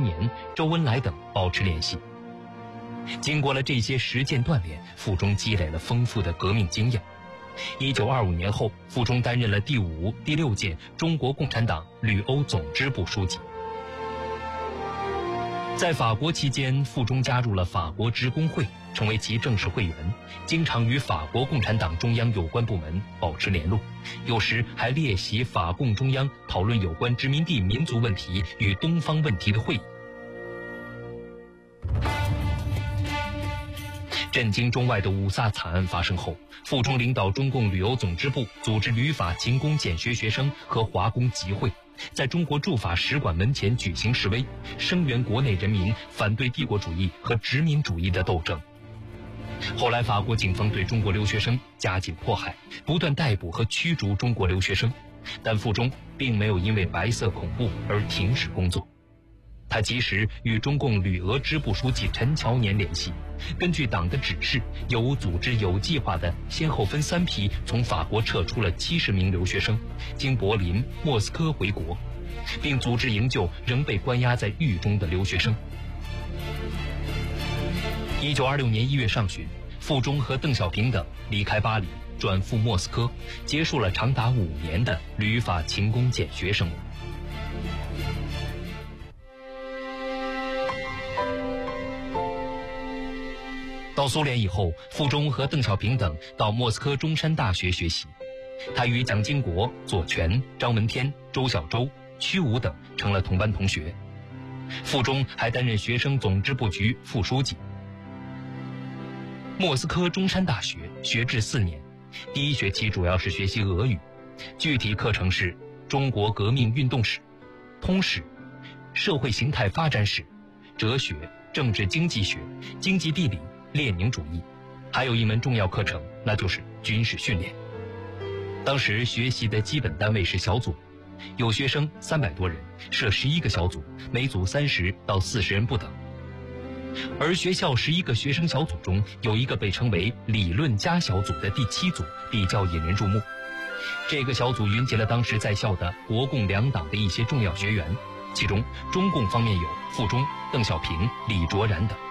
先年、周恩来等保持联系。经过了这些实践锻炼，傅钟积累了丰富的革命经验。1925年后，傅钟担任了第5、第6届中国共产党旅欧总支部书记。在法国期间，傅钟加入了法国职工会，成为其正式会员，经常与法国共产党中央有关部门保持联络，有时还列席法共中央讨论有关殖民地民族问题与东方问题的会议。震惊中外的五卅惨案发生后，傅钟领导中共旅欧总支部组织旅法勤工俭学学生和华工集会，在中国驻法使馆门前举行示威，声援国内人民反对帝国主义和殖民主义的斗争。后来法国警方对中国留学生加紧迫害，不断逮捕和驱逐中国留学生，但傅钟并没有因为白色恐怖而停止工作。他及时与中共旅俄支部书记陈乔年联系，根据党的指示，有组织有计划地先后分3批从法国撤出了70名留学生，经柏林、莫斯科回国，并组织营救仍被关押在狱中的留学生。1926年1月上旬，傅钟和邓小平等离开巴黎，转赴莫斯科，结束了长达5年的旅法勤工俭学生活。到苏联以后，傅钟和邓小平等到莫斯科中山大学学习，他与蒋经国、左权、张闻天、周小舟、屈武等成了同班同学。傅钟还担任学生总支部局副书记。莫斯科中山大学学制4年，第1学期主要是学习俄语，具体课程是中国革命运动史、通史、社会形态发展史、哲学、政治经济学、经济地理、列宁主义，还有一门重要课程，那就是军事训练。当时学习的基本单位是小组，有学生300多人，设11个小组，每组30到40人不等。而学校11个学生小组中，有一个被称为理论家小组的第7组比较引人注目。这个小组云集了当时在校的国共两党的一些重要学员，其中中共方面有傅钟、邓小平、李卓然等。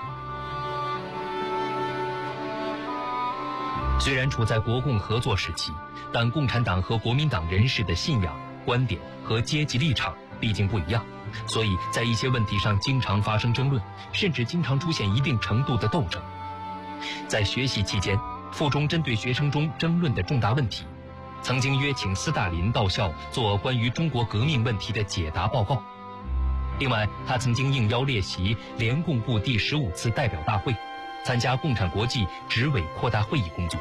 虽然处在国共合作时期，但共产党和国民党人士的信仰、观点和阶级立场毕竟不一样，所以在一些问题上经常发生争论，甚至经常出现一定程度的斗争。在学习期间，傅钟针对学生中争论的重大问题，曾经约请斯大林到校做关于中国革命问题的解答报告。另外，他曾经应邀列席联共部第15次代表大会，参加共产国际执委扩大会议工作。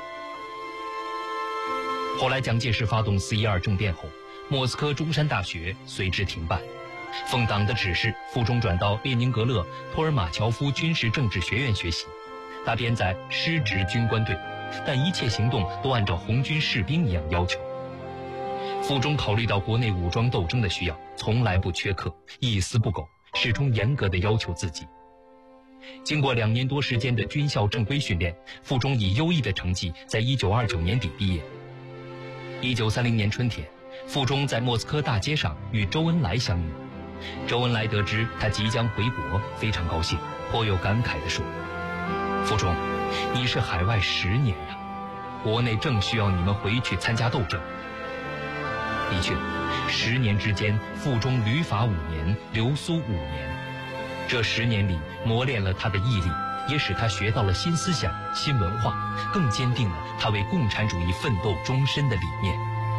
后来蒋介石发动4·12政变后，莫斯科中山大学随之停办。奉党的指示，傅钟转到列宁格勒托尔马乔夫军事政治学院学习。他编在师职军官队，但一切行动都按照红军士兵一样要求。傅钟考虑到国内武装斗争的需要，从来不缺课，一丝不苟，始终严格地要求自己。经过2年多时间的军校正规训练，傅钟以优异的成绩在1929年底毕业。1930年春天，傅钟在莫斯科大街上与周恩来相遇。周恩来得知他即将回国，非常高兴，颇有感慨地说：“傅钟，你是海外10年呀，国内正需要你们回去参加斗争。”的确，10年之间，傅钟旅法5年，留苏5年。这10年里磨练了他的毅力，也使他学到了新思想、新文化，更坚定了他为共产主义奋斗终身的理念。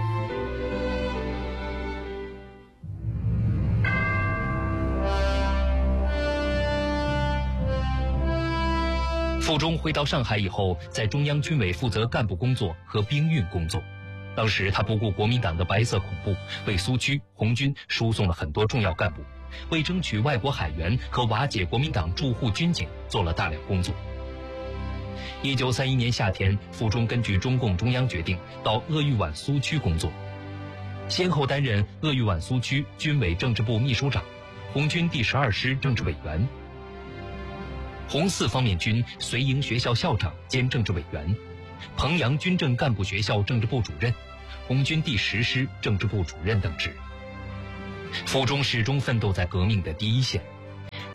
傅钟回到上海以后，在中央军委负责干部工作和兵运工作。当时他不顾国民党的白色恐怖，为苏区红军输送了很多重要干部，为争取外国海员和瓦解国民党驻沪军警做了大量工作。1931年夏天，傅钟根据中共中央决定到鄂豫皖苏区工作，先后担任鄂豫皖苏区军委政治部秘书长、红军第12师政治委员、红四方面军绥营学校校长兼政治委员、彭阳军政干部学校政治部主任、红军第10师政治部主任等职。傅钟始终奋斗在革命的第一线。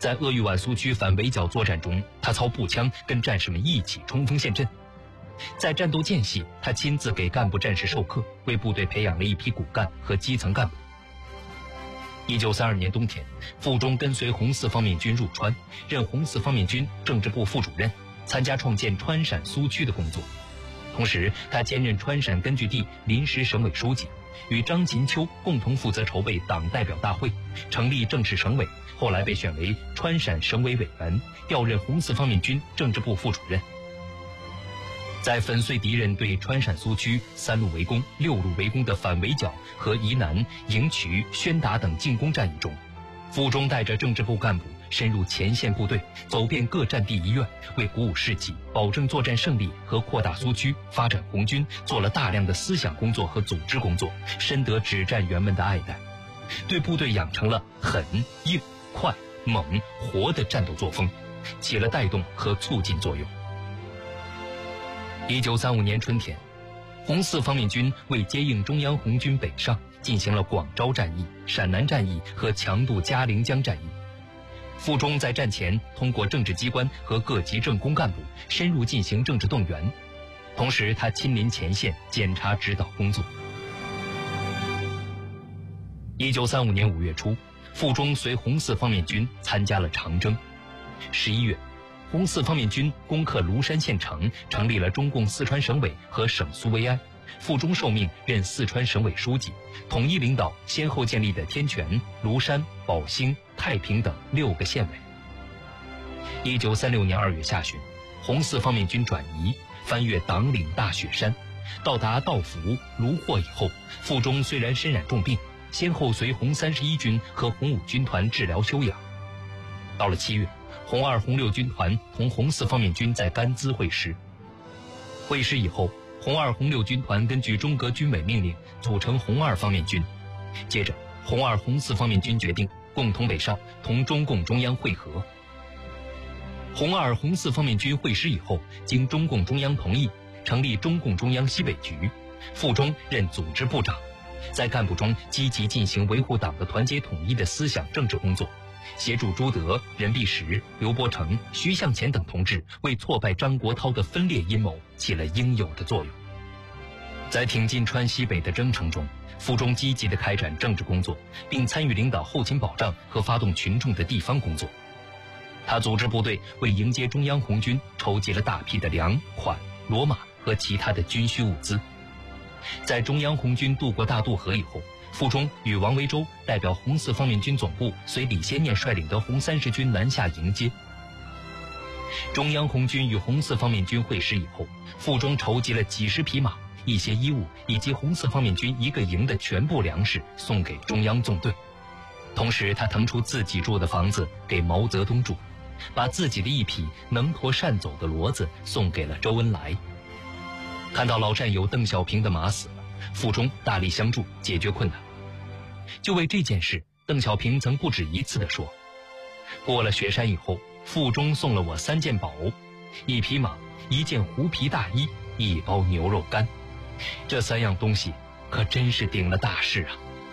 在鄂豫皖苏区反围剿作战中，他操步枪跟战士们一起冲锋陷阵。在战斗间隙，他亲自给干部战士授课，为部队培养了一批骨干和基层干部。1932年冬天，傅忠跟随红四方面军入川，任红四方面军政治部副主任，参加创建川陕苏区的工作。同时，他兼任川陕根据地临时省委书记，与张琴秋共同负责筹备党代表大会，成立正式省委，后来被选为川陕省委委员，调任红四方面军政治部副主任。在粉碎敌人对川陕苏区3路围攻、6路围攻的反围剿和宜南、营渠、宣达等进攻战役中，傅忠带着政治部干部深入前线部队，走遍各战地医院，为鼓舞士气、保证作战胜利和扩大苏区、发展红军做了大量的思想工作和组织工作，深得指战员们的爱戴，对部队养成了狠、硬、快、猛、活的战斗作风，起了带动和促进作用。1935年春天，红四方面军为接应中央红军北上，进行了广招战役、陕南战役和强渡嘉陵江战役。傅忠在战前通过政治机关和各级政工干部深入进行政治动员，同时他亲临前线检查指导工作。1935年5月初，傅忠随红四方面军参加了长征。11月，红四方面军攻克庐山县城，成立了中共四川省委和省苏维埃。傅忠受命任四川省委书记，统一领导先后建立的天全、庐山、宝兴、太平等6个县委。1936年2月下旬，红四方面军转移，翻越党岭大雪山，到达道孚、卢霍以后，傅忠虽然身染重病，先后随红31军和红5军团治疗休养。到了7月，红2、红6军团同红四方面军在甘孜会师。会师以后，红2、红6军团根据中革军委命令组成红2方面军。接着，红2、红4方面军决定共同北上，同中共中央会合。红2、红4方面军会师以后，经中共中央同意，成立中共中央西北局，傅忠任组织部长，在干部中积极进行维护党的团结统一的思想政治工作，协助朱德、任弼时、刘伯承、徐向前等同志为挫败张国焘的分裂阴谋起了应有的作用。在挺进川西北的征程中，傅忠积极地开展政治工作，并参与领导后勤保障和发动群众的地方工作。他组织部队为迎接中央红军筹集了大批的粮款、骡马和其他的军需物资。在中央红军渡过大渡河以后，傅忠与王维洲代表红四方面军总部，随李先念率领的红30军南下迎接。中央红军与红四方面军会师以后，傅忠筹集了几十匹马、一些衣物以及红四方面军一个营的全部粮食送给中央纵队。同时，他腾出自己住的房子给毛泽东住，把自己的一匹能驮善走的骡子送给了周恩来。看到老战友邓小平的马死了，傅忠大力相助，解决困难。就为这件事，邓小平曾不止一次地说，过了雪山以后，傅忠送了我3件宝，一匹马、1件狐皮大衣、1包牛肉干，这3样东西可真是顶了大事啊。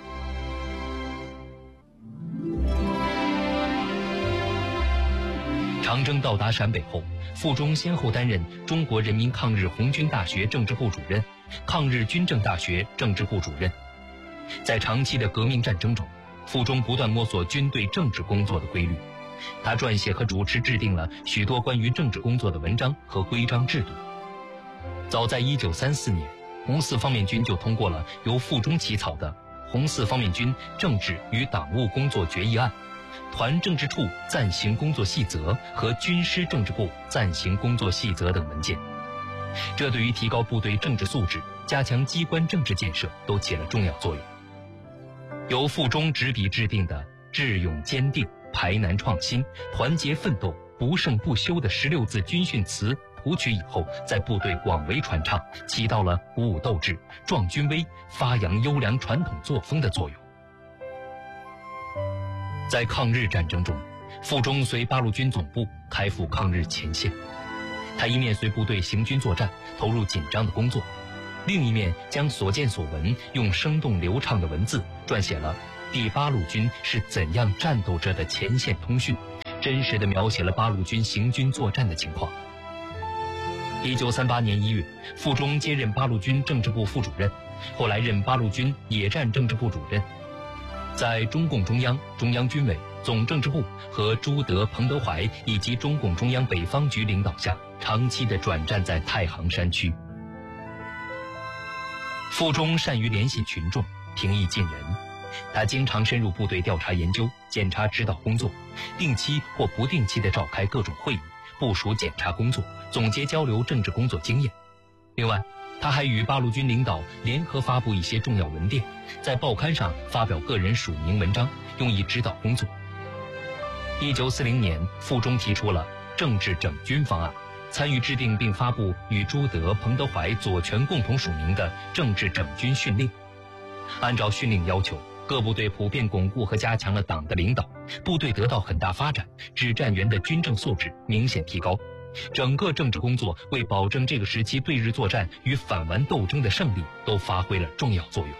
长征到达陕北后，傅忠先后担任中国人民抗日红军大学政治部主任、抗日军政大学政治部主任。在长期的革命战争中，傅忠不断摸索军队政治工作的规律，他撰写和主持制定了许多关于政治工作的文章和规章制度。早在1934年，红四方面军就通过了由傅忠起草的《红四方面军政治与党务工作决议案》、团政治处暂行工作细则和军师政治部暂行工作细则等文件。这对于提高部队政治素质、加强机关政治建设都起了重要作用。由傅忠执笔制定的智勇坚定、排难创新、团结奋斗、不胜不休的16字军训词谱曲以后，在部队广为传唱，起到了鼓舞斗志、壮军威、发扬优良传统作风的作用。在抗日战争中，傅忠随八路军总部开赴抗日前线，他一面随部队行军作战，投入紧张的工作，另一面将所见所闻用生动流畅的文字撰写了第8路军是怎样战斗着的前线通讯， 真实地描写了八路军行军作战的情况。1938年1月，傅忠接任八路军政治部副主任，后来任八路军野战政治部主任。在中共中央、中央军委、总政治部和朱德、彭德怀以及中共中央北方局领导下，长期地转战在太行山区。傅忠善于联系群众，平易近人。他经常深入部队调查研究、检查指导工作，定期或不定期地召开各种会议，部署检查工作，总结交流政治工作经验。另外，他还与八路军领导联合发布一些重要文电，在报刊上发表个人署名文章，用以指导工作。1940年，傅忠提出了政治整军方案，参与制定并发布与朱德、彭德怀、左权共同署名的政治整军训令。按照训令要求，各部队普遍巩固和加强了党的领导，部队得到很大发展，指战员的军政素质明显提高。整个政治工作为保证这个时期对日作战与反顽斗争的胜利都发挥了重要作用。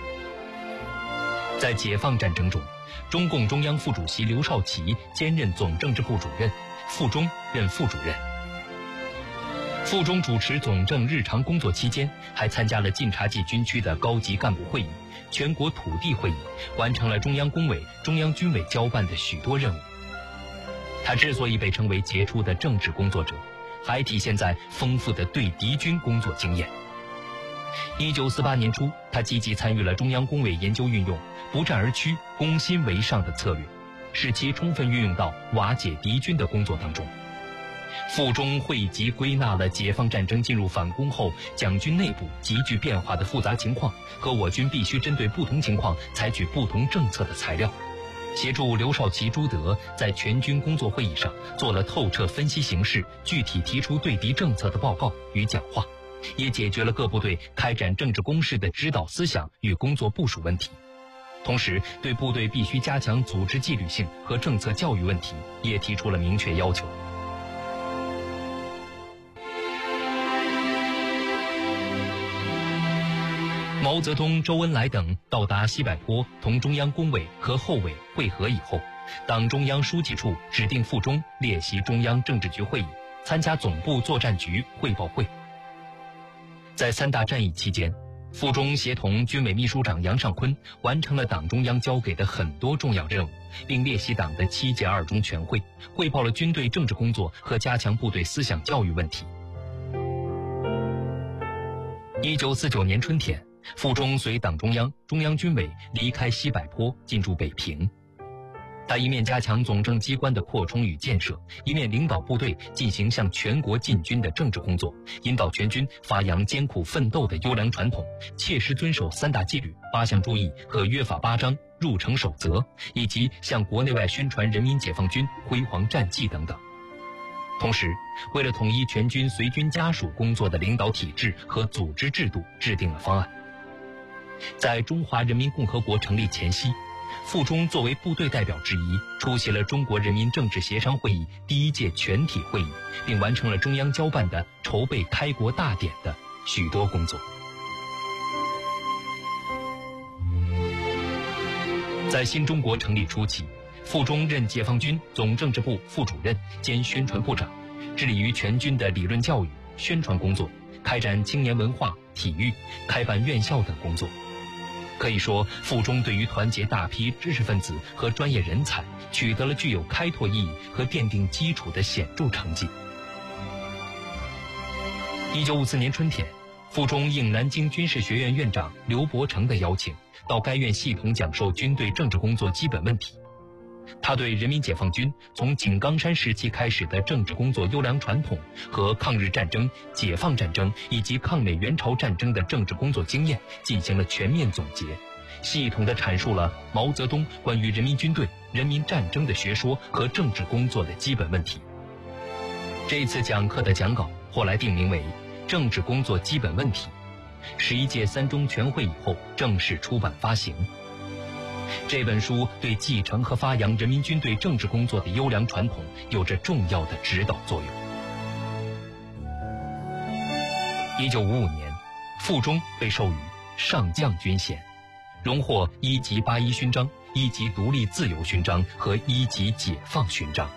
在解放战争中，中共中央副主席刘少奇兼任总政治部主任，傅忠任副主任。傅忠主持总政日常工作期间，还参加了晋察冀军区的高级干部会议、全国土地会议，完成了中央工委、中央军委交办的许多任务。他之所以被称为杰出的政治工作者，还体现在丰富的对敌军工作经验。1948年初，他积极参与了中央工委研究运用不战而屈、攻心为上的策略，使其充分运用到瓦解敌军的工作当中。傅忠汇集归纳了解放战争进入反攻后蒋军内部急剧变化的复杂情况和我军必须针对不同情况采取不同政策的材料，协助刘少奇、朱德在全军工作会议上做了透彻分析形势、具体提出对敌政策的报告与讲话，也解决了各部队开展政治攻势的指导思想与工作部署问题。同时，对部队必须加强组织纪律性和政策教育问题也提出了明确要求。毛泽东、周恩来等到达西柏坡，同中央工委和后委会合以后，党中央书记处指定傅忠列席中央政治局会议，参加总部作战局汇报会。在三大战役期间，傅忠协同军委秘书长杨尚昆完成了党中央交给的很多重要任务，并列席党的7届2中全会，汇报了军队政治工作和加强部队思想教育问题。1949年春天，傅忠随党中央、中央军委离开西柏坡，进驻北平。他一面加强总政机关的扩充与建设，一面领导部队进行向全国进军的政治工作，引导全军发扬艰苦奋斗的优良传统，切实遵守3大纪律、8项注意和约法8章、入城守则，以及向国内外宣传人民解放军辉煌战绩等等。同时，为了统一全军随军家属工作的领导体制和组织制度，制定了方案。在中华人民共和国成立前夕，傅忠作为部队代表之一，出席了中国人民政治协商会议第1届全体会议，并完成了中央交办的筹备开国大典的许多工作。在新中国成立初期，傅忠任解放军总政治部副主任兼宣传部长，致力于全军的理论教育、宣传工作，开展青年文化、体育、开办院校等工作。可以说，傅忠对于团结大批知识分子和专业人才，取得了具有开拓意义和奠定基础的显著成绩。1954年春天，傅忠应南京军事学院院长刘伯承的邀请，到该院系统讲授军队政治工作基本问题。他对人民解放军从井冈山时期开始的政治工作优良传统和抗日战争、解放战争以及抗美援朝战争的政治工作经验进行了全面总结，系统地阐述了毛泽东关于人民军队、人民战争的学说和政治工作的基本问题。这次讲课的讲稿后来定名为《政治工作基本问题》，11届3中全会以后正式出版发行。这本书对继承和发扬人民军队政治工作的优良传统有着重要的指导作用。1955年，傅忠被授予上将军衔，荣获1级8一勋章、1级独立自由勋章和1级解放勋章。